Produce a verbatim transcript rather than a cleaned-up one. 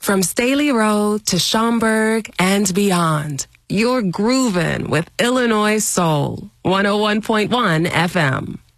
From Staley Road to Schaumburg and beyond, you're grooving with Illinois Soul, one oh one point one F M.